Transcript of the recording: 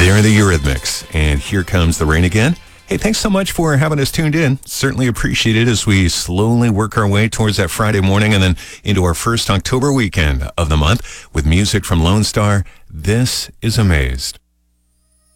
They're the Eurythmics, and here comes the rain again. Hey, thanks so much for having us tuned in. Certainly appreciate it as we slowly work our way towards that Friday morning and then into our first October weekend of the month with music from Lone Star. This is Amazed.